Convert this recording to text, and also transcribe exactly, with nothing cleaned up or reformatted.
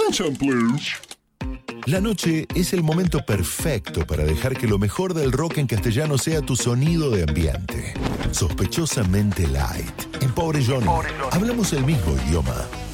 Attention, please. La noche es el momento perfecto para dejar que lo mejor del rock en castellano sea tu sonido de ambiente. Sospechosamente light. En Pobre Johnny. Hablamos el mismo idioma,